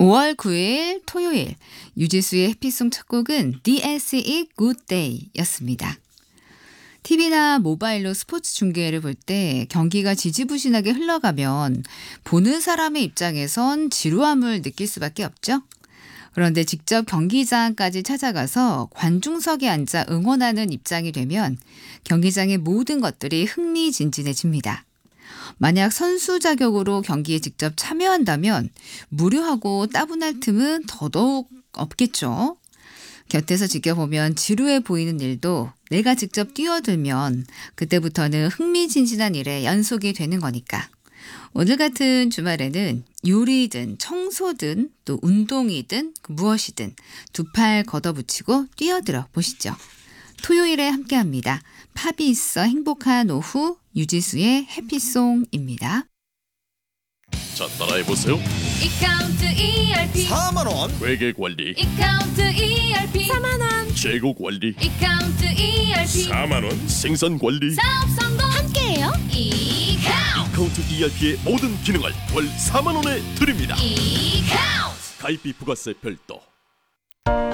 5월 9일 토요일 유지수의 해피송 첫 곡은 DSE Good Day 였습니다. TV나 모바일로 스포츠 중계를 볼 때 경기가 지지부진하게 흘러가면 보는 사람의 입장에선 지루함을 느낄 수밖에 없죠. 그런데 직접 경기장까지 찾아가서 관중석에 앉아 응원하는 입장이 되면 경기장의 모든 것들이 흥미진진해집니다. 만약 선수 자격으로 경기에 직접 참여한다면 무료하고 따분할 틈은 더더욱 없겠죠. 곁에서 지켜보면 지루해 보이는 일도 내가 직접 뛰어들면 그때부터는 흥미진진한 일의 연속이 되는 거니까. 오늘 같은 주말에는 요리든 청소든 또 운동이든 무엇이든 두 팔 걷어붙이고 뛰어들어 보시죠. 토요일에 함께합니다. 팝이 있어 행복한 오후 유지수의 해피송입니다. 자, 따라해보세요. 이카운트 ERP 4만원 회계관리, 이카운트 ERP 4만원 재고관리, 이카운트 ERP 4만원 생산관리. 사업 성공 함께해요. 이카운트 ERP의 모든 기능을 월 4만원에 드립니다. 이카운트 가입비 부가세 별도.